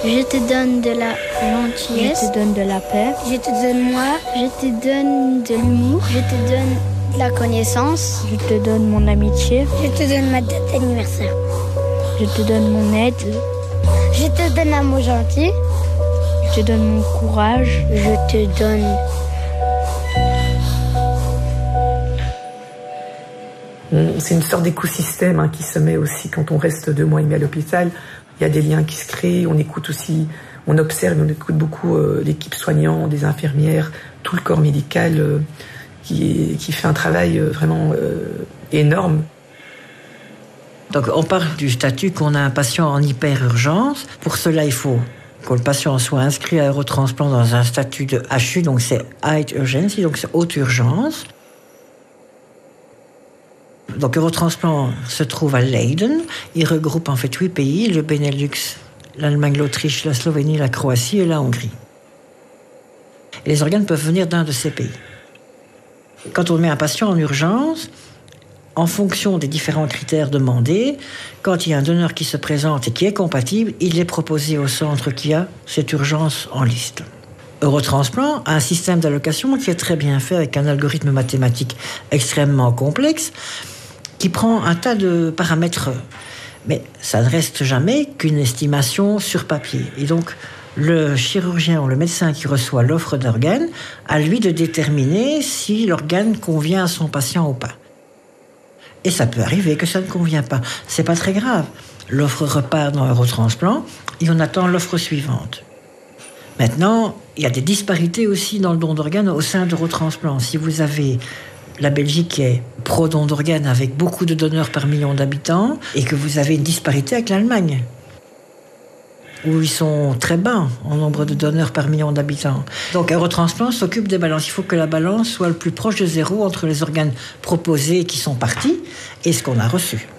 Je te donne de la gentillesse. Je te donne de la paix. Je te donne moi. Je te donne de l'humour. Je te donne de la connaissance. Je te donne mon amitié. Je te donne ma date d'anniversaire. Je te donne mon aide. Je te donne un mot gentil. Je te donne mon courage. Je te donne... C'est une sorte d'écosystème qui se met aussi quand on reste 2 mois et demi à l'hôpital. Il y a des liens qui se créent, on écoute aussi, on observe, on écoute beaucoup l'équipe soignante, des infirmières, tout le corps médical qui fait un travail vraiment énorme. Donc on parle du statut qu'on a un patient en hyper-urgence. Pour cela, il faut que le patient soit inscrit à Eurotransplant dans un statut de HU, donc c'est High Urgency, donc c'est haute urgence. Donc Eurotransplant se trouve à Leiden. Il regroupe en fait 8 pays, le Benelux, l'Allemagne, l'Autriche, la Slovénie, la Croatie et la Hongrie. Et les organes peuvent venir d'un de ces pays. Quand on met un patient en urgence, en fonction des différents critères demandés, quand il y a un donneur qui se présente et qui est compatible, il est proposé au centre qui a cette urgence en liste. Eurotransplant a un système d'allocation qui est très bien fait avec un algorithme mathématique extrêmement complexe qui prend un tas de paramètres, mais ça ne reste jamais qu'une estimation sur papier. Et donc, le chirurgien ou le médecin qui reçoit l'offre d'organes a lui de déterminer si l'organe convient à son patient ou pas. Et ça peut arriver que ça ne convient pas. C'est pas très grave. L'offre repart dans Eurotransplant et on attend l'offre suivante. Maintenant, il y a des disparités aussi dans le don d'organes au sein d'Eurotransplant. Si vous avez la Belgique qui est pro-don d'organes avec beaucoup de donneurs par million d'habitants et que vous avez une disparité avec l'Allemagne, où ils sont très bas en nombre de donneurs par million d'habitants. Donc Eurotransplant s'occupe des balances. Il faut que la balance soit le plus proche de zéro entre les organes proposés qui sont partis et ce qu'on a reçu.